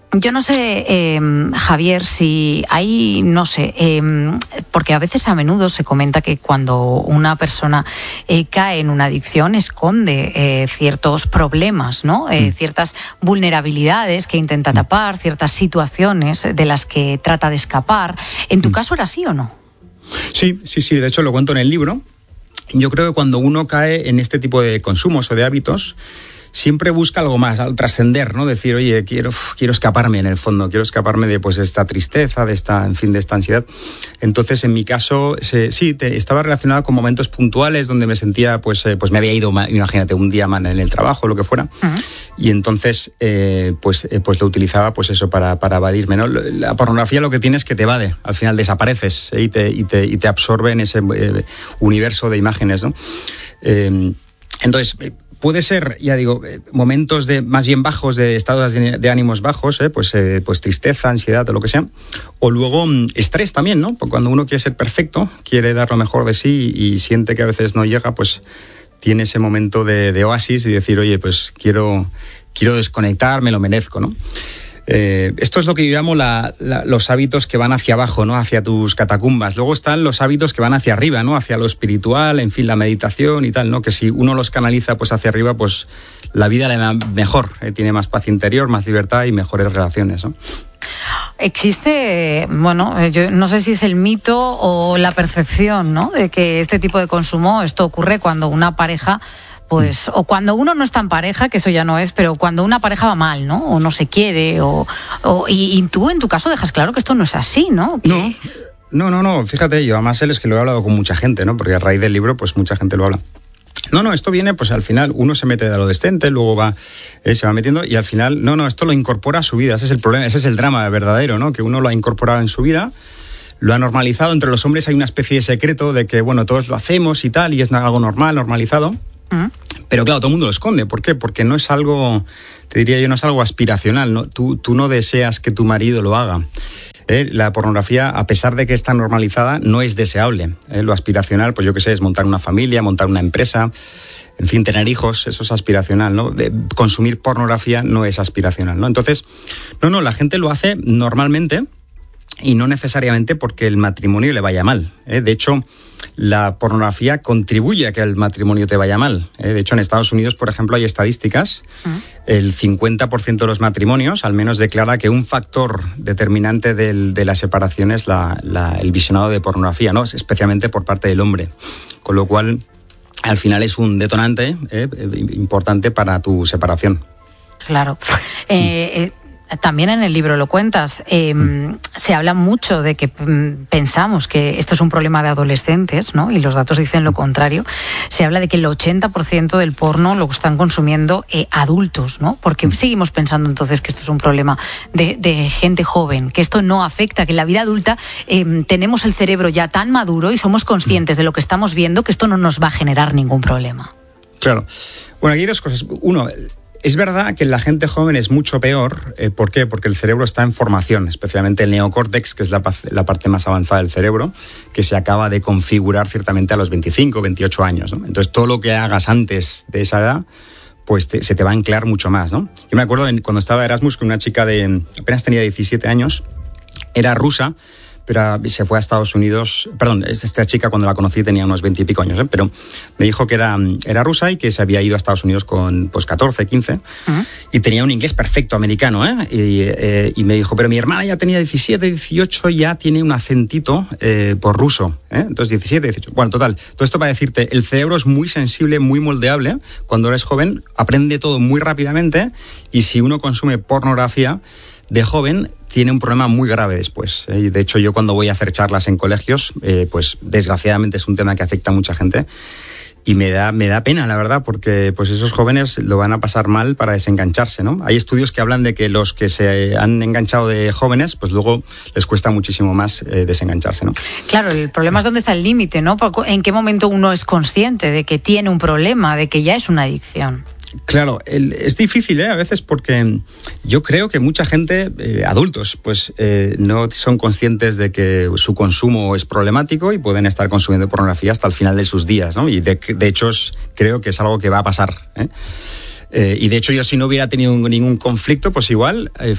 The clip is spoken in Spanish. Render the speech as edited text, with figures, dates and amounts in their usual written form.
Yo no sé, Javier, si hay, no sé, porque a veces a menudo se comenta que cuando una persona cae en una adicción esconde ciertos problemas, ¿no? Ciertas vulnerabilidades que intenta tapar, ciertas situaciones de las que trata de escapar. ¿En tu caso era así o no? Sí, de hecho lo cuento en el libro. Yo creo que cuando uno cae en este tipo de consumos o de hábitos, siempre busca algo más, al trascender, ¿no? Decir, oye, quiero escaparme en el fondo, quiero escaparme de pues esta tristeza, de esta ansiedad. Entonces, en mi caso, estaba relacionado con momentos puntuales donde me sentía, pues me había ido, imagínate, un día mal en el trabajo, lo que fuera, y entonces, pues lo utilizaba, pues eso, para evadirme, ¿no? La pornografía lo que tiene es que te evade, al final desapareces, y te absorbe en ese universo de imágenes, ¿no? Entonces, puede ser, ya digo, momentos de más bien bajos, de estados de ánimos bajos, pues tristeza, ansiedad o lo que sea. O luego estrés también, ¿no? Porque cuando uno quiere ser perfecto, quiere dar lo mejor de sí y siente que a veces no llega, pues tiene ese momento de oasis y decir, oye, pues quiero desconectar, me lo merezco, ¿no? Esto es lo que yo llamo los hábitos que van hacia abajo, ¿no? Hacia tus catacumbas. Luego están los hábitos que van hacia arriba, ¿no? Hacia lo espiritual, en fin, la meditación y tal, ¿no? Que si uno los canaliza pues hacia arriba, pues la vida le da mejor, tiene más paz interior, más libertad y mejores relaciones, ¿no? Existe, bueno, yo no sé si es el mito o la percepción, ¿no? De que este tipo de consumo, esto ocurre cuando una pareja, pues, o cuando uno no está en pareja, que eso ya no es, pero cuando una pareja va mal, ¿no? O no se quiere, y tú en tu caso dejas claro que esto no es así, ¿no? ¿Qué? No, fíjate, yo además es que lo he hablado con mucha gente, ¿no? Porque a raíz del libro, pues mucha gente lo habla. No, esto viene, pues al final uno se mete de adolescente, luego se va metiendo y al final, esto lo incorpora a su vida, ese es el problema, ese es el drama verdadero, ¿no? Que uno lo ha incorporado en su vida, lo ha normalizado, entre los hombres hay una especie de secreto de que, bueno, todos lo hacemos y tal, y es algo normal, normalizado. Pero claro, todo el mundo lo esconde. ¿Por qué? Porque no es algo, te diría yo, no es algo aspiracional, ¿no? Tú no deseas que tu marido lo haga. La pornografía, a pesar de que está normalizada, no es deseable. Lo aspiracional, pues yo qué sé, es montar una familia, montar una empresa, en fin, tener hijos, eso es aspiracional, ¿no? Consumir pornografía no es aspiracional, ¿no? Entonces, la gente lo hace normalmente y no necesariamente porque el matrimonio le vaya mal. De hecho, la pornografía contribuye a que el matrimonio te vaya mal. De hecho, en Estados Unidos, por ejemplo, hay estadísticas. El 50% de los matrimonios al menos declara que un factor determinante de la separación es el visionado de pornografía, ¿no? Especialmente por parte del hombre. Con lo cual, al final es un detonante importante para tu separación. Claro. También en el libro lo cuentas, se habla mucho de que pensamos que esto es un problema de adolescentes, ¿no? Y los datos dicen lo contrario. Se habla de que el 80% del porno lo están consumiendo adultos, ¿no? ¿Por qué seguimos pensando entonces que esto es un problema de gente joven? Que esto no afecta, que en la vida adulta tenemos el cerebro ya tan maduro y somos conscientes de lo que estamos viendo que esto no nos va a generar ningún problema. Claro. Bueno, aquí hay dos cosas. Uno, es verdad que la gente joven es mucho peor. ¿Por qué? Porque el cerebro está en formación, especialmente el neocórtex, que es la parte más avanzada del cerebro, que se acaba de configurar ciertamente a los 25, 28 años, ¿no? Entonces, todo lo que hagas antes de esa edad, pues se te va a anclar mucho más, ¿no? Yo me acuerdo cuando estaba Erasmus con una chica apenas tenía 17 años, era rusa, pero se fue a Estados Unidos. Perdón, esta chica cuando la conocí tenía unos 20 y pico años, pero me dijo que era rusa y que se había ido a Estados Unidos con 14, 15 y tenía un inglés perfecto americano, y me dijo, pero mi hermana ya tenía 17, 18, ya tiene un acentito por ruso, entonces 17, 18. Bueno, total, todo esto para decirte, el cerebro es muy sensible, muy moldeable. Cuando eres joven aprende todo muy rápidamente y si uno consume pornografía de joven tiene un problema muy grave después. De hecho, yo cuando voy a hacer charlas en colegios, pues desgraciadamente es un tema que afecta a mucha gente y me da pena, la verdad, porque pues esos jóvenes lo van a pasar mal para desengancharse, ¿no? Hay estudios que hablan de que los que se han enganchado de jóvenes, pues luego les cuesta muchísimo más desengancharse, ¿no? Claro, el problema es dónde está el límite, ¿no? ¿En qué momento uno es consciente de que tiene un problema, de que ya es una adicción? Claro, es difícil, a veces, porque yo creo que mucha gente, adultos, pues no son conscientes de que su consumo es problemático y pueden estar consumiendo pornografía hasta el final de sus días, ¿no? Y de hecho creo que es algo que va a pasar, y de hecho yo si no hubiera tenido ningún conflicto, pues igual